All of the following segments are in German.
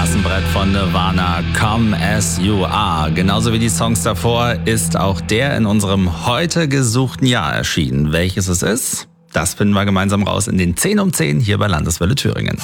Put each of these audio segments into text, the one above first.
Kassenbrett von Nirvana, Come As You Are. Genauso wie die Songs davor ist auch der in unserem heute gesuchten Jahr erschienen. Welches es ist, das finden wir gemeinsam raus in den 10 um 10 hier bei Landeswelle Thüringen.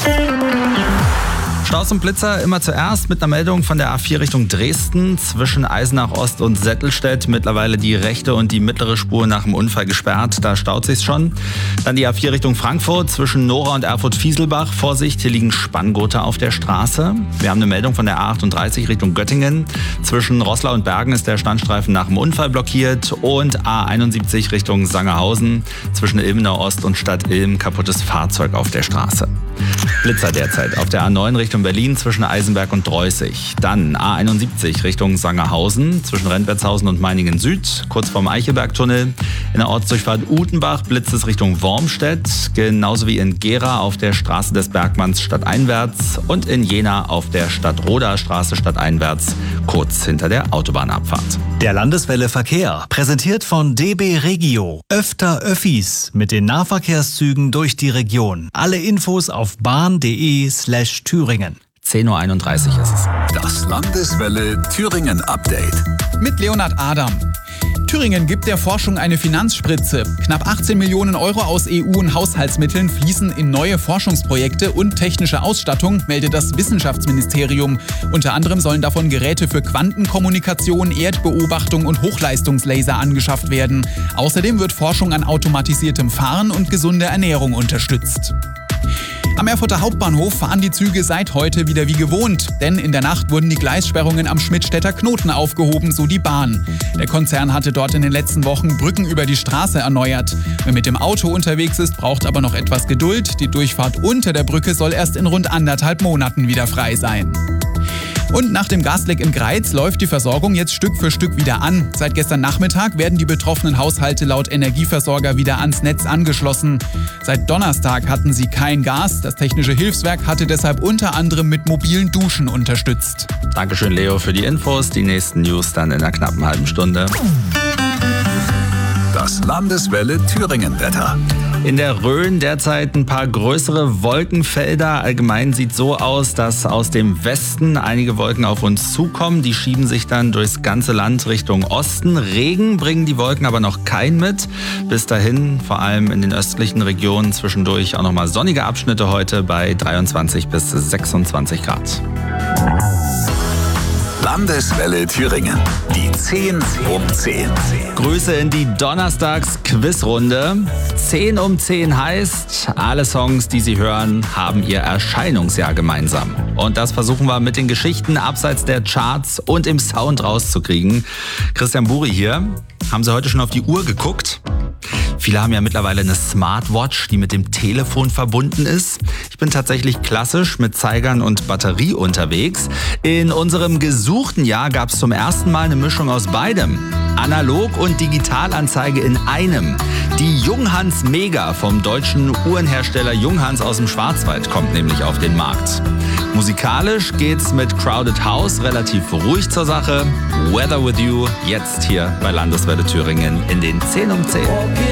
Staus und Blitzer immer zuerst mit einer Meldung von der A4 Richtung Dresden zwischen Eisenach Ost und Settelstedt. Mittlerweile die rechte und die mittlere Spur nach dem Unfall gesperrt, da staut sich's schon. Dann die A4 Richtung Frankfurt zwischen Nora und Erfurt-Fieselbach. Vorsicht, hier liegen Spanngurte auf der Straße. Wir haben eine Meldung von der A38 Richtung Göttingen. Zwischen Roßlau und Bergen ist der Standstreifen nach dem Unfall blockiert. Und A71 Richtung Sangerhausen zwischen Ilmenau Ost und Stadt Ilm kaputtes Fahrzeug auf der Straße. Blitzer derzeit auf der A9 Richtung Berlin zwischen Eisenberg und Dreußig. Dann A71 Richtung Sangerhausen zwischen Rentwertshausen und Meiningen Süd, kurz vorm Eichelbergtunnel. In der Ortsdurchfahrt Utenbach blitzt es Richtung Wormstedt, genauso wie in Gera auf der Straße des Bergmanns stadteinwärts und in Jena auf der Stadtroder Straße stadteinwärts, kurz hinter der Autobahnabfahrt. Der Landeswelle Verkehr, präsentiert von DB Regio. Öfter Öffis mit den Nahverkehrszügen durch die Region. Alle Infos auf bahn.de/Thüringen. 10.31 Uhr ist es. Das Landeswelle Thüringen Update. Mit Leonhard Adam. Thüringen gibt der Forschung eine Finanzspritze. Knapp 18 Millionen Euro aus EU- und Haushaltsmitteln fließen in neue Forschungsprojekte und technische Ausstattung, meldet das Wissenschaftsministerium. Unter anderem sollen davon Geräte für Quantenkommunikation, Erdbeobachtung und Hochleistungslaser angeschafft werden. Außerdem wird Forschung an automatisiertem Fahren und gesunder Ernährung unterstützt. Am Erfurter Hauptbahnhof fahren die Züge seit heute wieder wie gewohnt. Denn in der Nacht wurden die Gleissperrungen am Schmidtstädter Knoten aufgehoben, so die Bahn. Der Konzern hatte dort in den letzten Wochen Brücken über die Straße erneuert. Wer mit dem Auto unterwegs ist, braucht aber noch etwas Geduld. Die Durchfahrt unter der Brücke soll erst in rund 1,5 Monaten wieder frei sein. Und nach dem Gasleck in Greiz läuft die Versorgung jetzt Stück für Stück wieder an. Seit gestern Nachmittag werden die betroffenen Haushalte laut Energieversorger wieder ans Netz angeschlossen. Seit Donnerstag hatten sie kein Gas. Das Technische Hilfswerk hatte deshalb unter anderem mit mobilen Duschen unterstützt. Dankeschön, Leo, für die Infos. Die nächsten News dann in einer knappen halben Stunde. Das Landeswelle Thüringen Wetter. In der Rhön derzeit ein paar größere Wolkenfelder. Allgemein sieht so aus, dass aus dem Westen einige Wolken auf uns zukommen. Die schieben sich dann durchs ganze Land Richtung Osten. Regen bringen die Wolken aber noch kein mit. Bis dahin, vor allem in den östlichen Regionen, zwischendurch auch nochmal sonnige Abschnitte heute bei 23 bis 26 Grad. Landeswelle Thüringen. Die 10 um 10. Grüße in die Donnerstags-Quizrunde. 10 um 10 heißt, alle Songs, die Sie hören, haben ihr Erscheinungsjahr gemeinsam. Und das versuchen wir mit den Geschichten abseits der Charts und im Sound rauszukriegen. Christian Buri hier. Haben Sie heute schon auf die Uhr geguckt? Viele haben ja mittlerweile eine Smartwatch, die mit dem Telefon verbunden ist. Ich bin tatsächlich klassisch mit Zeigern und Batterie unterwegs. In unserem gesuchten Jahr gab es zum ersten Mal eine Mischung aus beidem. Analog- und Digitalanzeige in einem. Die Junghans Mega vom deutschen Uhrenhersteller Junghans aus dem Schwarzwald kommt nämlich auf den Markt. Musikalisch geht's mit Crowded House relativ ruhig zur Sache. Weather with You, jetzt hier bei Landeswelle Thüringen in den 10 um 10.